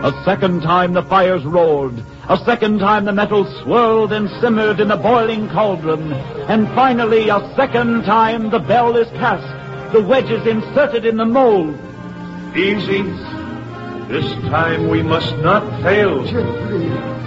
A second time the fires roared. A second time the metal swirled and simmered in the boiling cauldron. And finally, a second time the bell is cast, the wedges inserted in the mold. Easy. This time we must not fail. Geoffrey.